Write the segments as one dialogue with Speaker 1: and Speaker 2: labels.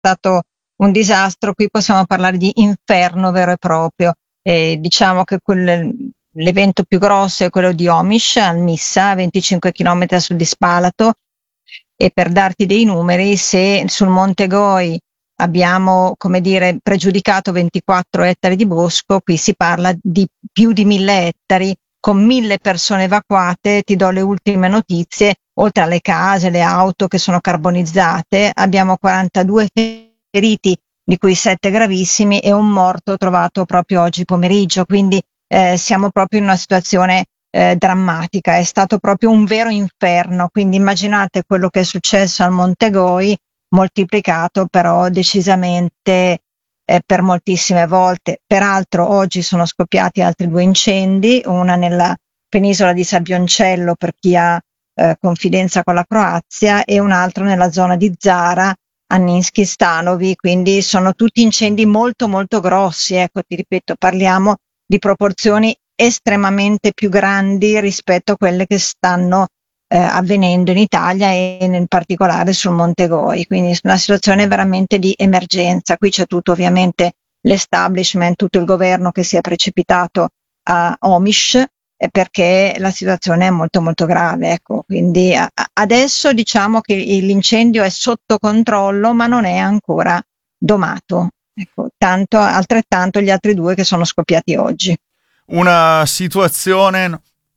Speaker 1: stato un disastro, qui possiamo parlare di inferno vero e proprio. Diciamo che l'evento più grosso è quello di Omiš, al Missa, 25 km a sud di Spalato, e per darti dei numeri, se sul Monte Goi abbiamo, come dire, pregiudicato 24 ettari di bosco, qui si parla di più di 1000 ettari, con 1000 persone evacuate. Ti do le ultime notizie: oltre alle case, le auto che sono carbonizzate, abbiamo 42 feriti, di cui 7 gravissimi, e un morto trovato proprio oggi pomeriggio. Quindi siamo proprio in una situazione drammatica. È stato proprio un vero inferno. Quindi immaginate quello che è successo al Monte Goi, moltiplicato però decisamente per moltissime volte. Peraltro oggi sono scoppiati altri 2 incendi, una nella penisola di Sabioncello per chi ha confidenza con la Croazia, e un altro nella zona di Zara, a Ninski Stanovi. Quindi sono tutti incendi molto molto grossi. Ecco, ti ripeto, parliamo di proporzioni estremamente più grandi rispetto a quelle che stanno avvenendo in Italia e in particolare sul Monte Goi. Quindi una situazione veramente di emergenza. Qui c'è tutto, ovviamente, l'establishment, tutto il governo che si è precipitato a Omiš, perché la situazione è molto molto grave. Ecco, quindi adesso diciamo che l'incendio è sotto controllo, ma non è ancora domato. Ecco, altrettanto gli altri 2 che sono scoppiati oggi.
Speaker 2: Una situazione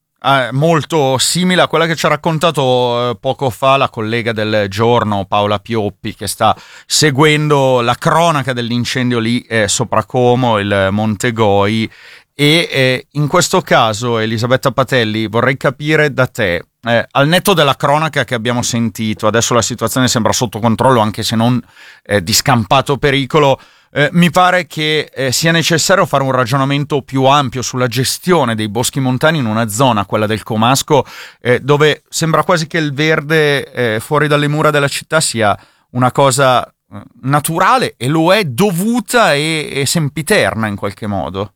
Speaker 2: molto simile a quella che ci ha raccontato poco fa la collega del giorno Paola Pioppi, che sta seguendo la cronaca dell'incendio lì sopra Como, il Monte Goi. E in questo caso, Elisabetta Patelli, vorrei capire da te, al netto della cronaca che abbiamo sentito, adesso la situazione sembra sotto controllo, anche se non di scampato pericolo. Mi pare che sia necessario fare un ragionamento più ampio sulla gestione dei boschi montani in una zona, quella del Comasco, dove sembra quasi che il verde fuori dalle mura della città sia una cosa naturale, e lo è, dovuta e sempiterna in qualche modo.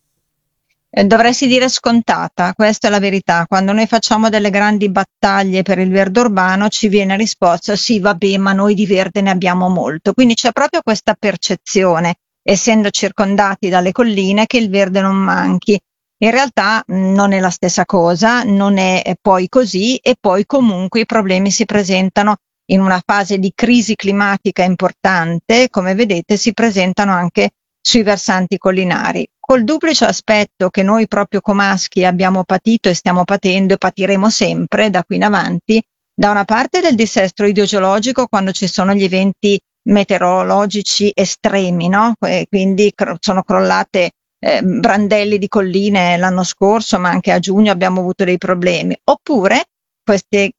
Speaker 1: Dovresti dire scontata, questa è la verità. Quando noi facciamo delle grandi battaglie per il verde urbano, ci viene risposta: sì, vabbè, ma noi di verde ne abbiamo molto. Quindi c'è proprio questa percezione, essendo circondati dalle colline, che il verde non manchi. In realtà non è la stessa cosa, non è poi così, e poi comunque i problemi si presentano in una fase di crisi climatica importante. Come vedete, si presentano anche sui versanti collinari, col duplice aspetto che noi proprio comaschi abbiamo patito e stiamo patendo e patiremo sempre da qui in avanti: da una parte del dissesto idrogeologico, quando ci sono gli eventi meteorologici estremi, no? Quindi sono crollate brandelli di colline l'anno scorso, ma anche a giugno abbiamo avuto dei problemi. Oppure questo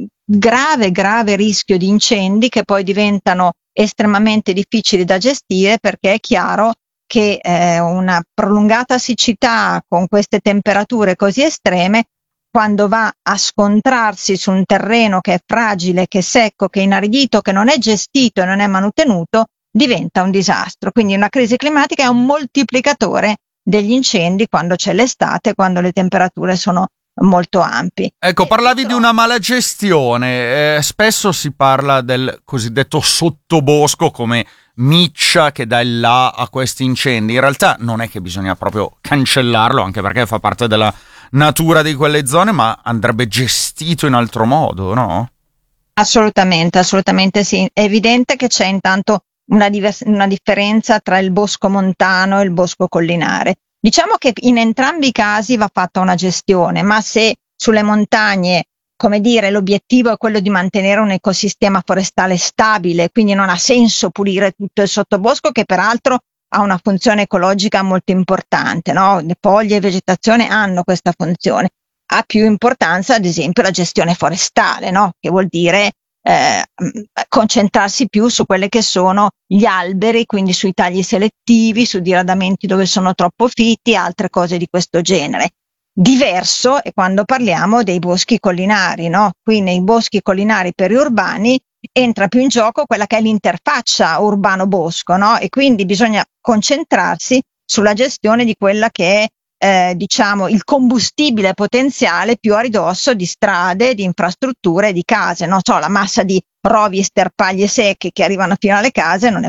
Speaker 1: grave rischio di incendi, che poi diventano estremamente difficili da gestire, perché è chiaro che una prolungata siccità con queste temperature così estreme, quando va a scontrarsi su un terreno che è fragile, che è secco, che è inaridito, che non è gestito e non è manutenuto, diventa un disastro. Quindi una crisi climatica è un moltiplicatore degli incendi quando c'è l'estate, quando le temperature sono molto ampi.
Speaker 2: Ecco, parlavi di una mala gestione. Spesso si parla del cosiddetto sottobosco come miccia che dà il là a questi incendi. In realtà non è che bisogna proprio cancellarlo, anche perché fa parte della natura di quelle zone, ma andrebbe gestito in altro modo, no?
Speaker 1: Assolutamente sì. È evidente che c'è intanto una differenza tra il bosco montano e il bosco collinare. Diciamo che in entrambi i casi va fatta una gestione, ma se sulle montagne, come dire, l'obiettivo è quello di mantenere un ecosistema forestale stabile, quindi non ha senso pulire tutto il sottobosco, che peraltro ha una funzione ecologica molto importante, no? Le foglie e vegetazione hanno questa funzione. Ha più importanza, ad esempio, la gestione forestale, no? Che vuol dire concentrarsi più su quelle che sono gli alberi, quindi sui tagli selettivi, su diradamenti dove sono troppo fitti, altre cose di questo genere. Diverso è quando parliamo dei boschi collinari, no? Qui nei boschi collinari periurbani entra più in gioco quella che è l'interfaccia urbano-bosco, no? E quindi bisogna concentrarsi sulla gestione di quella che è diciamo il combustibile potenziale più a ridosso di strade, di infrastrutture, di case. Non so, la massa di rovi e sterpaglie secche che arrivano fino alle case non è